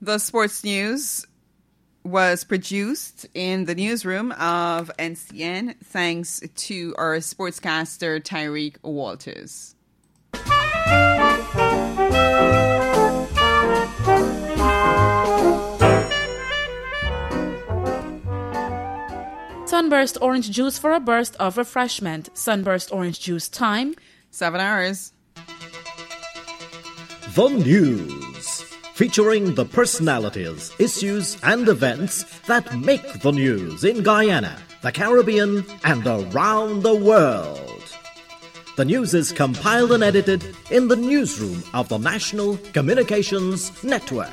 The sports news was produced in the newsroom of NCN thanks to our sportscaster Tyreek Walters. Sunburst orange juice for a burst of refreshment. Sunburst orange juice time. 7 hours. The News, featuring the personalities, issues and events that make the news in Guyana, the Caribbean and around the world. The news is compiled and edited in the newsroom of the National Communications Network.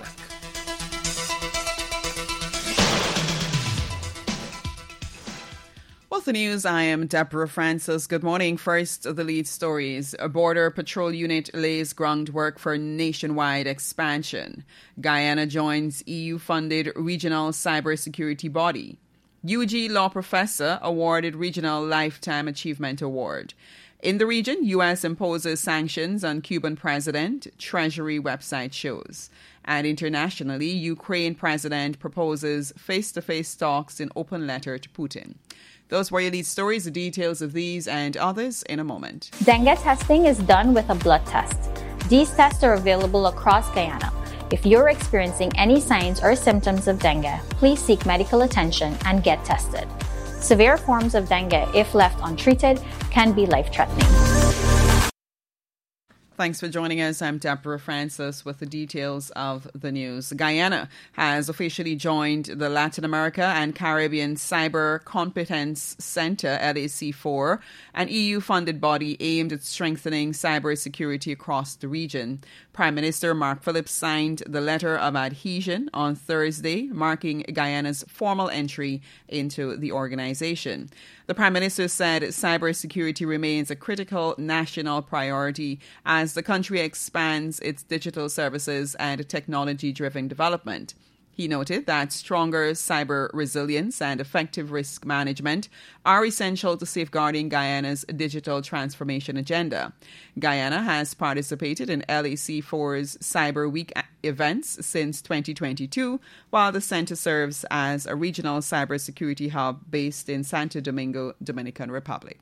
With the news, I am Deborah Francis. Good morning. First, the lead stories. A border patrol unit lays groundwork for nationwide expansion. Guyana joins EU-funded regional cybersecurity body. UG law professor awarded Regional Lifetime Achievement Award. In the region, U.S. imposes sanctions on Cuban president, Treasury website shows. And internationally, Ukraine president proposes face-to-face talks in open letter to Putin. Those were your lead stories. The details of these and others in a moment. Dengue testing is done with a blood test. These tests are available across Guyana. If you're experiencing any signs or symptoms of dengue, please seek medical attention and get tested. Severe forms of dengue, if left untreated, can be life-threatening. Thanks for joining us. I'm Deborah Francis with the details of the news. Guyana has officially joined the Latin America and Caribbean Cyber Competence Center, LAC4, an EU-funded body aimed at strengthening cybersecurity across the region. Prime Minister Mark Phillips signed the letter of adhesion on Thursday, marking Guyana's formal entry into the organization. The Prime Minister said cybersecurity remains a critical national priority as the country expands its digital services and technology-driven development. He noted that stronger cyber resilience and effective risk management are essential to safeguarding Guyana's digital transformation agenda. Guyana has participated in LAC4's Cyber Week events since 2022, while the center serves as a regional cybersecurity hub based in Santo Domingo, Dominican Republic.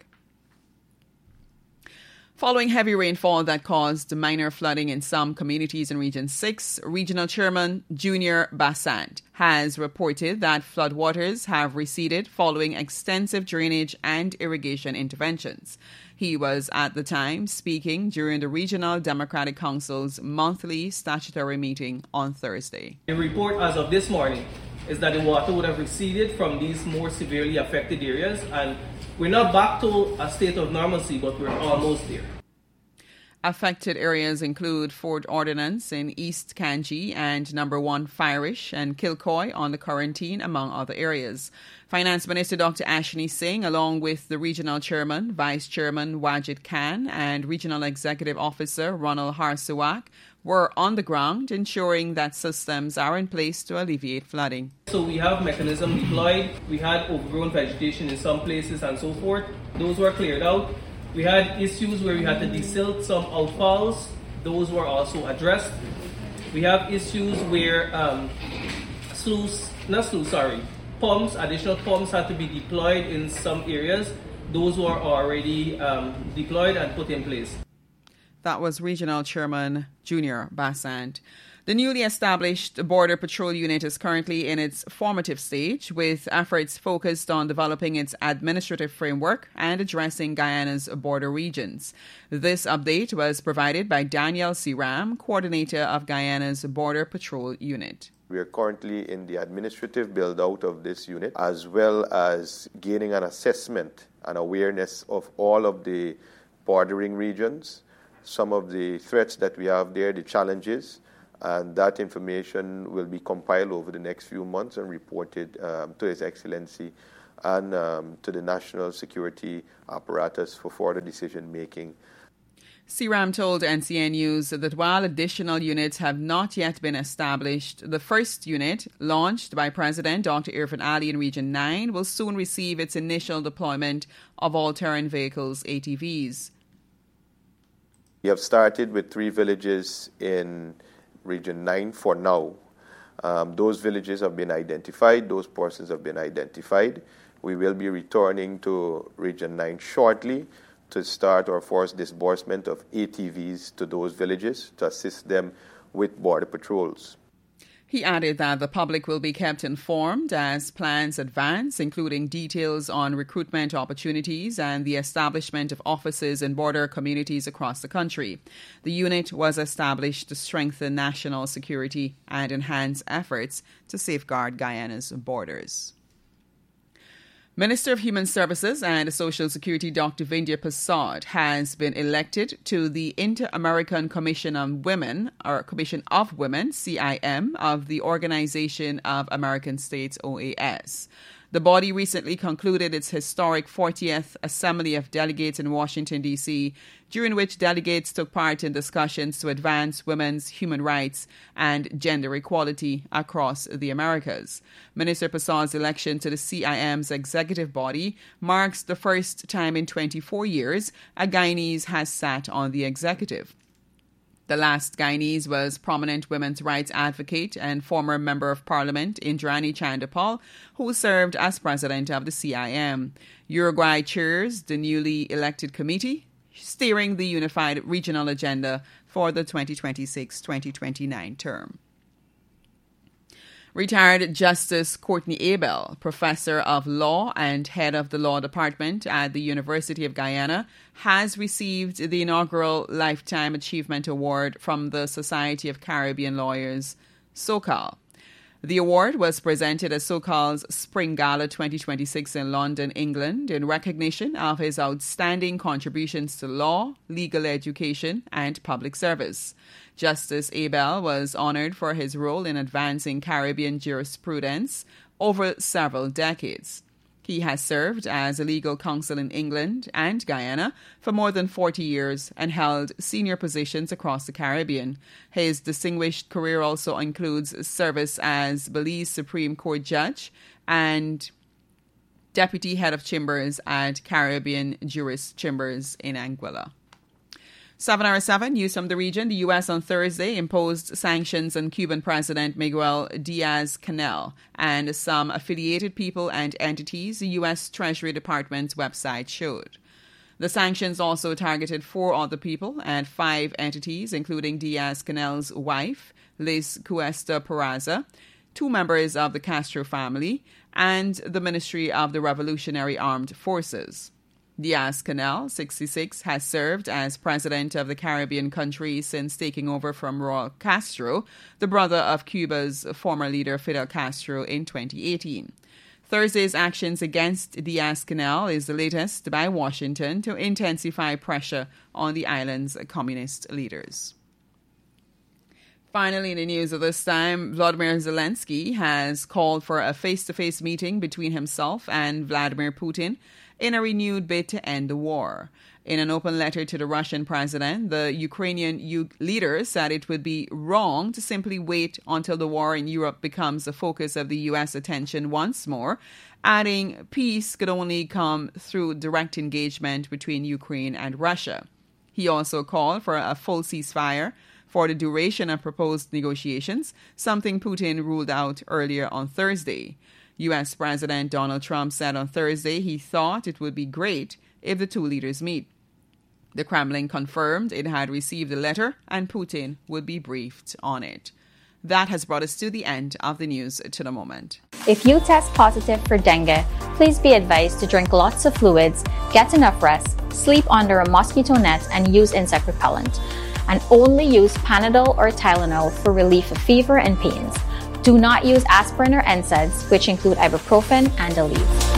Following heavy rainfall that caused minor flooding in some communities in Region 6, Regional Chairman Junior Bassant has reported that floodwaters have receded following extensive drainage and irrigation interventions. He was at the time speaking during the Regional Democratic Council's monthly statutory meeting on Thursday. The report as of this morning is that the water would have receded from these more severely affected areas, and we're not back to a state of normalcy, but we're almost there. Affected areas include Fort Ordnance in East Kanji and Number 1 Firish and Kilcoy on the Quarantine, among other areas. Finance Minister Dr. Ashni Singh, along with the Regional Chairman, Vice Chairman Wajid Khan and Regional Executive Officer Ronald Harsuak, were on the ground ensuring that systems are in place to alleviate flooding. So we have mechanism deployed. We had overgrown vegetation in some places and so forth. Those were cleared out. We had issues where we had to desilt some outfalls. Those were also addressed. We have issues where pumps, additional pumps had to be deployed in some areas. Those were already deployed and put in place. That was Regional Chairman Junior Bassant. The newly established Border Patrol Unit is currently in its formative stage, with efforts focused on developing its administrative framework and addressing Guyana's border regions. This update was provided by Daniel Siram, coordinator of Guyana's Border Patrol Unit. We are currently in the administrative build-out of this unit, as well as gaining an assessment and awareness of all of the bordering regions, some of the threats that we have there, the challenges, and that information will be compiled over the next few months and reported to His Excellency and to the national security apparatus for further decision-making. Siram told NCN News that while additional units have not yet been established, the first unit, launched by President Dr. Irfan Ali in Region 9, will soon receive its initial deployment of all-terrain vehicles, ATVs. We have started with 3 villages in Region 9 for now, Those villages have been identified. Those persons have been identified. We will be returning to Region 9 shortly to start our forced disbursement of ATVs to those villages to assist them with border patrols. He added that the public will be kept informed as plans advance, including details on recruitment opportunities and the establishment of offices in border communities across the country. The unit was established to strengthen national security and enhance efforts to safeguard Guyana's borders. Minister of Human Services and Social Security Dr. Vindhya Prasad has been elected to the Inter-American Commission on Women, or Commission of Women, CIM, of the Organization of American States, OAS. The body recently concluded its historic 40th Assembly of Delegates in Washington, D.C., during which delegates took part in discussions to advance women's human rights and gender equality across the Americas. Minister Prasad's election to the CIM's executive body marks the first time in 24 years a Guyanese has sat on the executive. The last Guyanese was prominent women's rights advocate and former Member of Parliament Indrani Chandapal, who served as president of the CIM. Uruguay chairs the newly elected committee, steering the unified regional agenda for the 2026-2029 term. Retired Justice Courtney Abel, professor of law and head of the law department at the University of Guyana, has received the inaugural Lifetime Achievement Award from the Society of Caribbean Lawyers, SOCAL. The award was presented at SOCAL's Spring Gala 2026 in London, England, in recognition of his outstanding contributions to law, legal education, and public service. Justice Abel was honored for his role in advancing Caribbean jurisprudence over several decades. He has served as a legal counsel in England and Guyana for more than 40 years and held senior positions across the Caribbean. His distinguished career also includes service as Belize Supreme Court Judge and Deputy Head of Chambers at Caribbean Juris Chambers in Anguilla. 7 news from the region. The U.S. on Thursday imposed sanctions on Cuban President Miguel Diaz-Canel and some affiliated people and entities, the U.S. Treasury Department's website showed. The sanctions also targeted 4 other people and 5 entities, including Diaz-Canel's wife, Liz Cuesta Peraza, 2 members of the Castro family, and the Ministry of the Revolutionary Armed Forces. Diaz-Canel, 66, has served as president of the Caribbean country since taking over from Raul Castro, the brother of Cuba's former leader Fidel Castro, in 2018. Thursday's actions against Diaz-Canel is the latest by Washington to intensify pressure on the island's communist leaders. Finally, in the news of this time, Vladimir Zelensky has called for a face-to-face meeting between himself and Vladimir Putin in a renewed bid to end the war. In an open letter to the Russian president, the Ukrainian leader said it would be wrong to simply wait until the war in Europe becomes the focus of the U.S. attention once more, adding peace could only come through direct engagement between Ukraine and Russia. He also called for a full ceasefire for the duration of proposed negotiations, something Putin ruled out earlier on Thursday. U.S. President Donald Trump said on Thursday he thought it would be great if the 2 leaders meet. The Kremlin confirmed it had received the letter and Putin would be briefed on it. That has brought us to the end of the news to the moment. If you test positive for dengue, please be advised to drink lots of fluids, get enough rest, sleep under a mosquito net, and use insect repellent. And only use Panadol or Tylenol for relief of fever and pains. Do not use aspirin or NSAIDs, which include ibuprofen and Aleve.